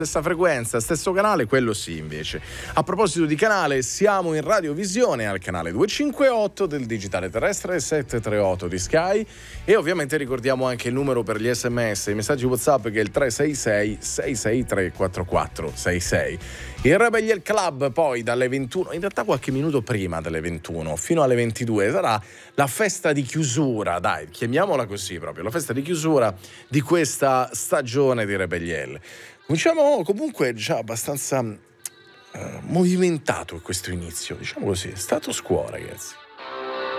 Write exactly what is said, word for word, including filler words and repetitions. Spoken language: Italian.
Stessa frequenza, stesso canale, quello sì invece. A proposito di canale, siamo in radiovisione al canale duecentocinquantotto del digitale terrestre, settecentotrentotto di Sky, e ovviamente ricordiamo anche il numero per gli sms, i messaggi WhatsApp, che è il tre sei sei sei sei tre quattro quattro sei sei. Il Rebel Club poi dalle ventuno, in realtà qualche minuto prima delle ventuno, fino alle ventidue sarà la festa di chiusura, dai, chiamiamola così proprio, la festa di chiusura di questa stagione di Rebel. Cominciamo comunque già abbastanza uh, movimentato questo inizio, diciamo così, status quo, ragazzi.